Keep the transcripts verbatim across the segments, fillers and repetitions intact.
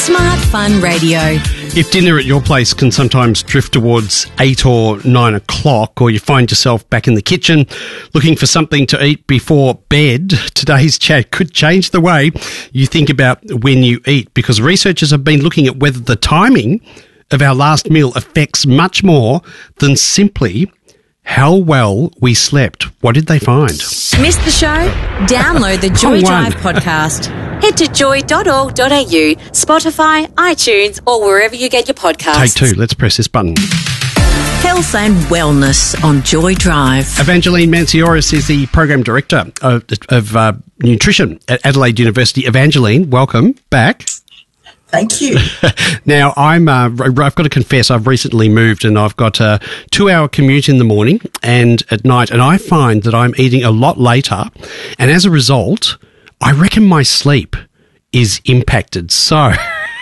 Smart Fun Radio. If dinner at your place can sometimes drift towards eight or nine o'clock, or you find yourself back in the kitchen looking for something to eat before bed, today's chat could change the way you think about when you eat, because researchers have been looking at whether the timing of our last meal affects much more than simply how well we slept. What did they find? Missed the show? Download the Joy Oh, Drive one. podcast. Head to joy dot org dot a u, Spotify, iTunes, or wherever you get your podcasts. Take two. Let's press this button. Health and wellness on Joy Drive. Evangeline Mancioris is the Program Director of, of uh, Nutrition at Adelaide University. Evangeline, welcome back. Thank you. Now, I'm, uh, I've got to confess, I've recently moved and I've got a two-hour commute in the morning and at night, and I find that I'm eating a lot later, and as a result, I reckon my sleep is impacted. So...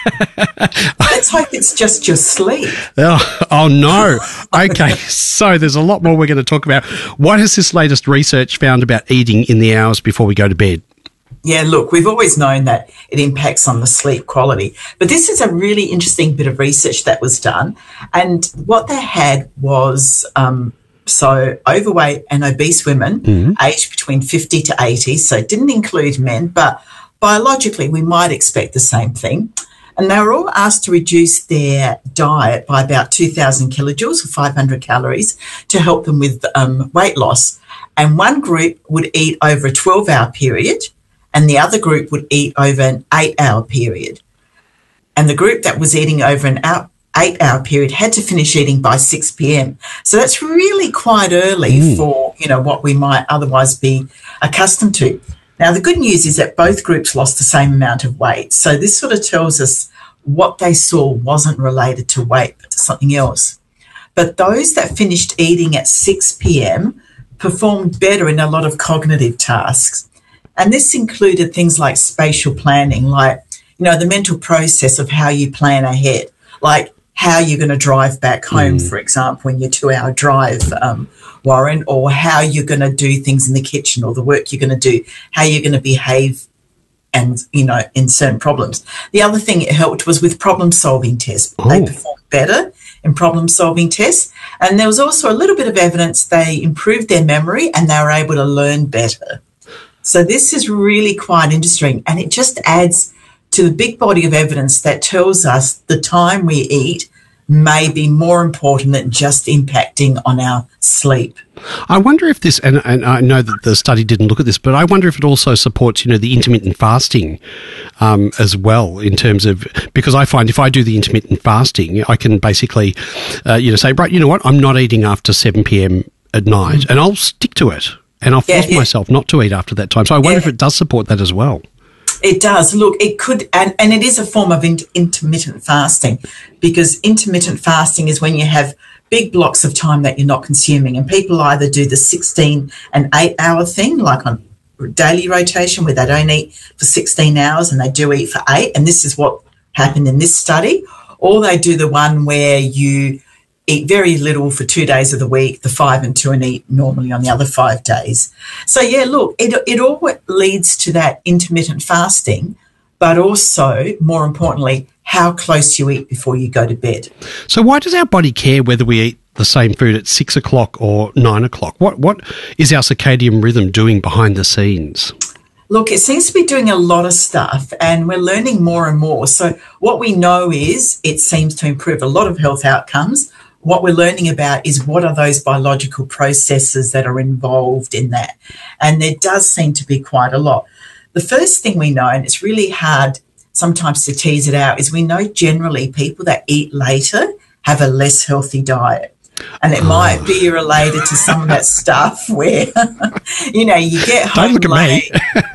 Let's hope it's just your sleep. Oh, oh, no. Okay, so there's a lot more we're going to talk about. What has this latest research found about eating in the hours before we go to bed? Yeah, look, we've always known that it impacts on the sleep quality. But this is a really interesting bit of research that was done. And what they had was, um, so overweight and obese women mm-hmm. aged between fifty to eighty, so it didn't include men, but biologically we might expect the same thing. And they were all asked to reduce their diet by about two thousand kilojoules or five hundred calories to help them with um, weight loss. And one group would eat over a twelve-hour period, and the other group would eat over an eight-hour period. And the group that was eating over an eight-hour period had to finish eating by six p.m. So that's really quite early mm. for, you know, what we might otherwise be accustomed to. Now, the good news is that both groups lost the same amount of weight. So this sort of tells us what they saw wasn't related to weight, but to something else. But those that finished eating at six p.m. performed better in a lot of cognitive tasks. And this included things like spatial planning, like, you know, the mental process of how you plan ahead, like how you're going to drive back home, mm. for example, in your two-hour drive, um, Warren, or how you're going to do things in the kitchen or the work you're going to do, how you're going to behave and, you know, in certain problems. The other thing it helped was with problem-solving tests. Oh. They performed better in problem-solving tests. And there was also a little bit of evidence they improved their memory and they were able to learn better. So this is really quite interesting, and it just adds to the big body of evidence that tells us the time we eat may be more important than just impacting on our sleep. I wonder if this, and, and I know that the study didn't look at this, but I wonder if it also supports, you know, the intermittent fasting um, as well, in terms of, because I find if I do the intermittent fasting, I can basically, uh, you know, say, right, you know what, I'm not eating after seven p.m. at night, mm-hmm. and I'll stick to it. And I'll force yeah, yeah. myself not to eat after that time. So I wonder yeah. if it does support that as well. It does. Look, it could, and, and it is a form of in, intermittent fasting, because intermittent fasting is when you have big blocks of time that you're not consuming, and people either do the sixteen and eight hour thing, like on daily rotation, where they don't eat for sixteen hours and they do eat for eight, and this is what happened in this study, or they do the one where you eat very little for two days of the week, the five and two, and eat normally on the other five days. So, yeah, look, it it all leads to that intermittent fasting, but also, more importantly, how close you eat before you go to bed. So why does our body care whether we eat the same food at six o'clock or nine o'clock? What What is our circadian rhythm doing behind the scenes? Look, it seems to be doing a lot of stuff, and we're learning more and more. So what we know is it seems to improve a lot of health outcomes. What we're learning about is what are those biological processes that are involved in that. And there does seem to be quite a lot. The first thing we know, and it's really hard sometimes to tease it out, is we know generally people that eat later have a less healthy diet. And it might be related to some of that stuff where, you know, you get home don't look late.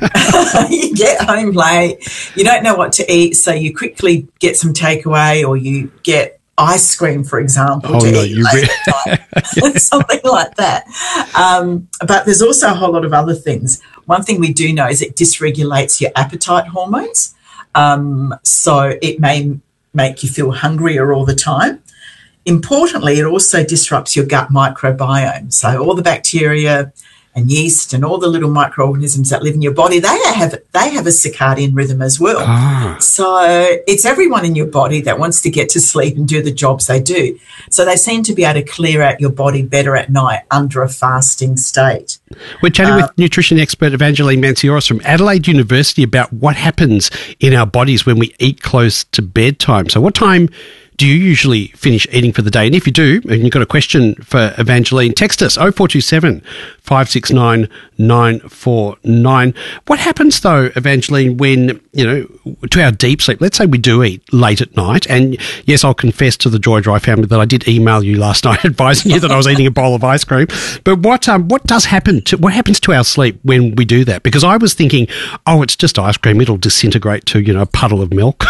At me. You get home late, you don't know what to eat, so you quickly get some takeaway, or you get ice cream, for example, oh, to no, eat you later re- time, something like that. Um, but there's also a whole lot of other things. One thing we do know is it dysregulates your appetite hormones, um, so it may make you feel hungrier all the time. Importantly, it also disrupts your gut microbiome, so all the bacteria and yeast and all the little microorganisms that live in your body, they have they have a circadian rhythm as well. Ah. So it's everyone in your body that wants to get to sleep and do the jobs they do. So they seem to be able to clear out your body better at night under a fasting state. We're chatting Um, with nutrition expert Evangeline Mancioras from Adelaide University about what happens in our bodies when we eat close to bedtime. So what time do you usually finish eating for the day? And if you do, and you've got a question for Evangeline, text us oh four two seven, five six nine, nine four nine. What happens though, Evangeline, when, you know, to our deep sleep? Let's say we do eat late at night. And yes, I'll confess to the Joy Dry family that I did email you last night advising you that I was eating a bowl of ice cream. But what um what does happen to what happens to our sleep when we do that? Because I was thinking, oh, it's just ice cream, it'll disintegrate to, you know, a puddle of milk.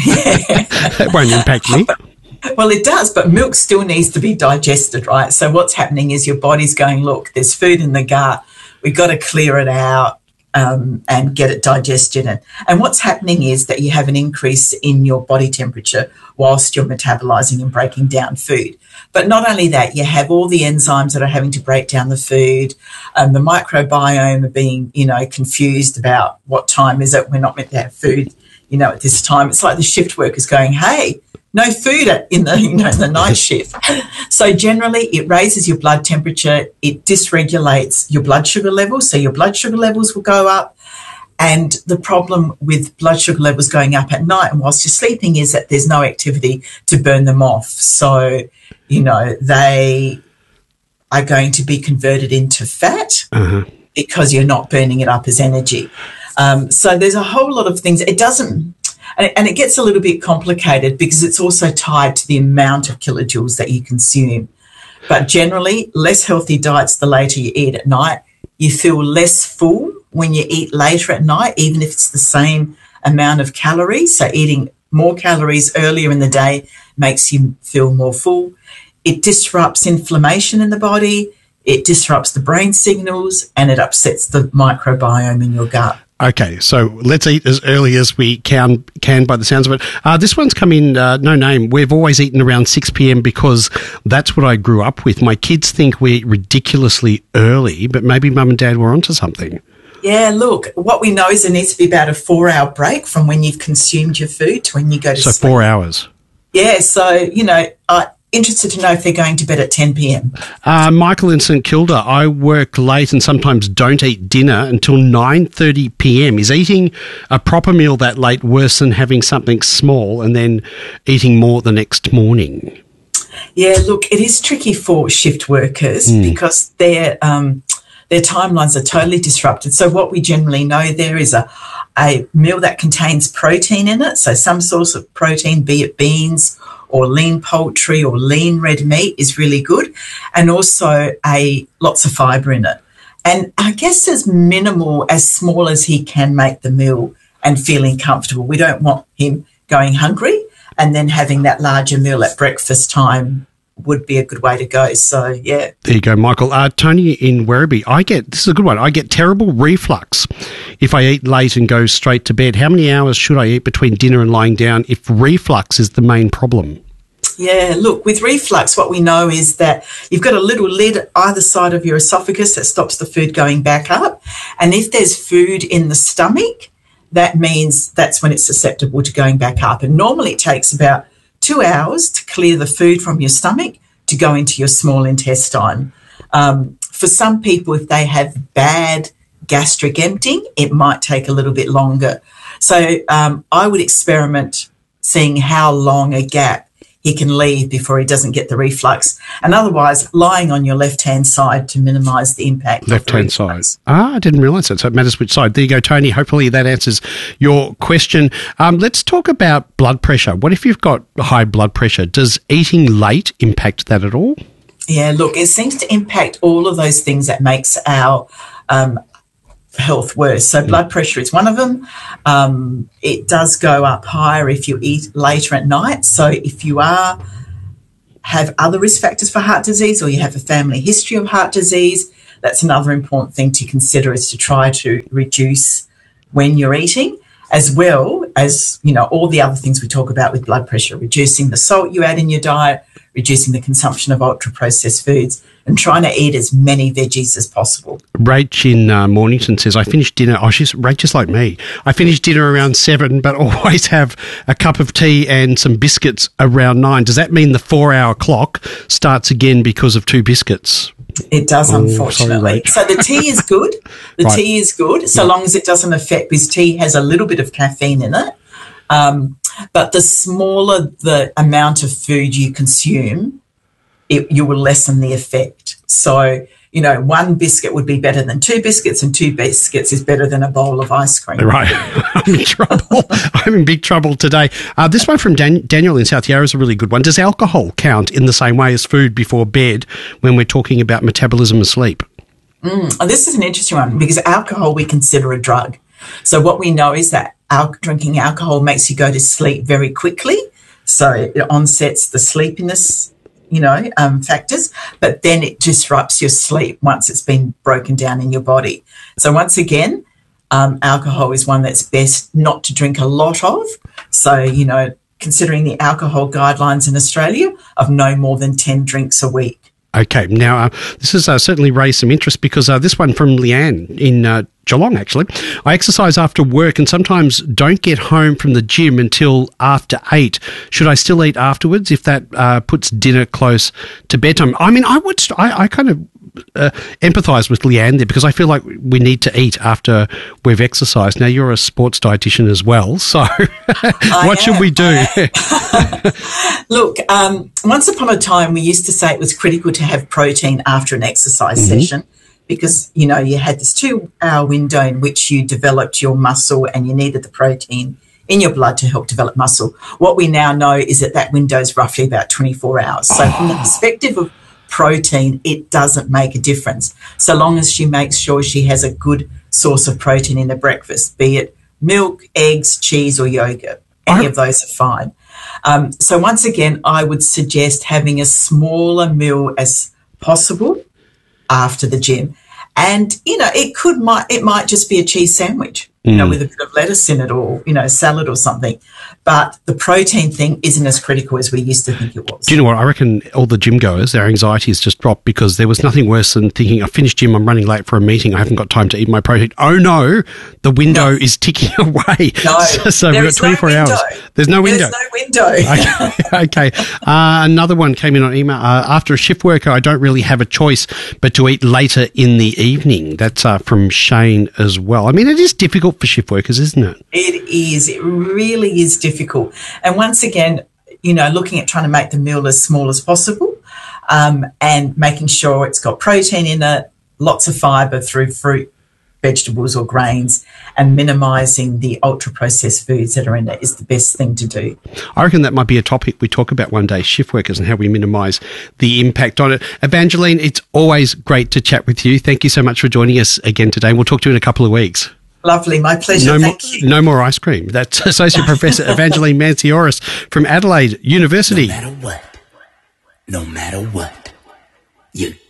That won't impact me. Well, it does, but milk still needs to be digested, right? So what's happening is your body's going, look, there's food in the gut. We've got to clear it out um, and get it digested. And, and what's happening is that you have an increase in your body temperature whilst you're metabolizing and breaking down food. But not only that, you have all the enzymes that are having to break down the food. Um, the microbiome are being, you know, confused about what time is it. We're not meant to have food, you know, at this time. It's like the shift workers going, hey, no food in the, you know, in the night shift. So generally it raises your blood temperature. It dysregulates your blood sugar levels. So your blood sugar levels will go up. And the problem with blood sugar levels going up at night and whilst you're sleeping is that there's no activity to burn them off. So, you know, they are going to be converted into fat uh-huh. because you're not burning it up as energy. Um, so there's a whole lot of things. It doesn't, and it gets a little bit complicated because it's also tied to the amount of kilojoules that you consume. But generally, less healthy diets the later you eat at night. You feel less full when you eat later at night, even if it's the same amount of calories. So eating more calories earlier in the day makes you feel more full. It disrupts inflammation in the body. It disrupts the brain signals and it upsets the microbiome in your gut. Okay, so let's eat as early as we can, can by the sounds of it. Uh, this one's come in, uh, no name. We've always eaten around six p.m. because that's what I grew up with. My kids think we eat ridiculously early, but maybe mum and dad were onto something. Yeah, look, what we know is there needs to be about a four-hour break from when you've consumed your food to when you go to so sleep. So four hours. Yeah, so, you know, uh, interested to know if they're going to bed at ten p.m. Uh, Michael in St Kilda, I work late and sometimes don't eat dinner until nine thirty p.m. Is eating a proper meal that late worse than having something small and then eating more the next morning? Yeah, look, it is tricky for shift workers mm. because their um, their timelines are totally disrupted. So what we generally know there is a, a meal that contains protein in it, so some source of protein, be it beans or lean poultry or lean red meat is really good, and also a lots of fibre in it. And I guess as minimal, as small as he can make the meal and feeling comfortable. We don't want him going hungry and then having that larger meal at breakfast time would be a good way to go. So, yeah. There you go, Michael. Uh, Tony in Werribee, I get, this is a good one, I get terrible reflux if I eat late and go straight to bed. How many hours should I eat between dinner and lying down if reflux is the main problem? Yeah, look, with reflux, what we know is that you've got a little lid either side of your esophagus that stops the food going back up. And if there's food in the stomach, that means that's when it's susceptible to going back up. And normally it takes about two hours to clear the food from your stomach to go into your small intestine. Um, for some people, if they have bad gastric emptying, it might take a little bit longer. So um, I would experiment seeing how long a gap he can leave before he doesn't get the reflux. And otherwise, lying on your left-hand side to minimise the impact. Left-hand side. Ah, I didn't realise that. So it matters which side. There you go, Tony. Hopefully that answers your question. Um, let's talk about blood pressure. What if you've got high blood pressure? Does eating late impact that at all? Yeah, look, it seems to impact all of those things that makes our um, health worse. So blood pressure is one of them. Um, it does go up higher if you eat later at night. So if you are have other risk factors for heart disease or you have a family history of heart disease, that's another important thing to consider, is to try to reduce when you're eating, as well as, you know, all the other things we talk about with blood pressure, reducing the salt you add in your diet, reducing the consumption of ultra-processed foods, and trying to eat as many veggies as possible. Rach in uh, Mornington says, I finished dinner. Oh, she's Rach just like me. I finished dinner around seven, but always have a cup of tea and some biscuits around nine. Does that mean the four-hour clock starts again because of two biscuits? It does, oh, unfortunately. Sorry, so the tea is good. The right. tea is good, so yeah. long as it doesn't affect, because tea has a little bit of caffeine in it. Um, but the smaller the amount of food you consume, it, you will lessen the effect. So, you know, one biscuit would be better than two biscuits, and two biscuits is better than a bowl of ice cream. Right. I'm in trouble. I'm in big trouble today. Uh, this one from Dan- Daniel in South Yarra is a really good one. Does alcohol count in the same way as food before bed when we're talking about metabolism and sleep? Mm, and this is an interesting one, because alcohol we consider a drug. So what we know is that al- drinking alcohol makes you go to sleep very quickly. So it onsets the sleepiness, you know, um, factors, but then it disrupts your sleep once it's been broken down in your body. So once again, um, alcohol is one that's best not to drink a lot of. So, you know, considering the alcohol guidelines in Australia of no more than ten drinks a week. Okay, now uh, this has uh, certainly raised some interest, because uh, this one from Leanne in uh, Geelong, actually. I exercise after work and sometimes don't get home from the gym until after eight. Should I still eat afterwards if that uh, puts dinner close to bedtime? I mean, I would. St- I, I kind of uh, empathise with Leanne there, because I feel like we need to eat after we've exercised. Now, you're a sports dietitian as well, so what should we do? Look, um, once upon a time, we used to say it was critical to have protein after an exercise mm-hmm. session, because, you know, you had this two-hour window in which you developed your muscle and you needed the protein in your blood to help develop muscle. What we now know is that that window is roughly about twenty-four hours. So oh. from the perspective of protein, it doesn't make a difference, so long as she makes sure she has a good source of protein in her breakfast, be it milk, eggs, cheese or yogurt. Any of those are fine. Um, so once again, I would suggest having a smaller meal as possible after the gym. And, you know, it could might it might just be a cheese sandwich, you mm. know, with a bit of lettuce in it, or, you know, salad or something. But the protein thing isn't as critical as we used to think it was. Do you know what? I reckon all the gym goers, their anxiety has just dropped, because there was nothing worse than thinking, I finished gym, I'm running late for a meeting, I haven't got time to eat my protein. Oh, no, the window no. is ticking away. No, so so we've got twenty-four no hours. There's no window. There's no window. okay. okay. Uh, another one came in on email. Uh, after a shift worker, I don't really have a choice but to eat later in the evening. That's uh, from Shane as well. I mean, it is difficult for shift workers, isn't it? It is. It really is difficult. And once again, you know, looking at trying to make the meal as small as possible, um, and making sure it's got protein in it, lots of fibre through fruit, vegetables or grains, and minimising the ultra-processed foods that are in it is the best thing to do. I reckon that might be a topic we talk about one day, shift workers and how we minimise the impact on it. Evangeline, it's always great to chat with you. Thank you so much for joining us again today. We'll talk to you in a couple of weeks. Lovely, my pleasure. No Thank more, you. No more ice cream. That's Associate Professor Evangeline Mancioris from Adelaide University. No matter what, no matter what, you